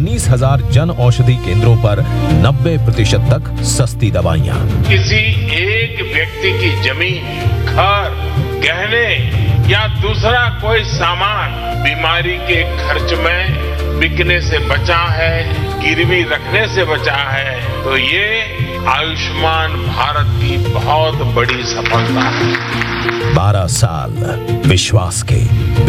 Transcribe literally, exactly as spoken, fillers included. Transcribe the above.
उन्नीस हजार जन औषधि केंद्रों पर नब्बे प्रतिशत तक सस्ती दवाइयाँ। किसी एक व्यक्ति की जमीन, घर, गहने या दूसरा कोई सामान बीमारी के खर्च में बिकने से बचा है, गिरवी रखने से बचा है, तो ये आयुष्मान भारत की बहुत बड़ी सफलता है। बारह साल विश्वास के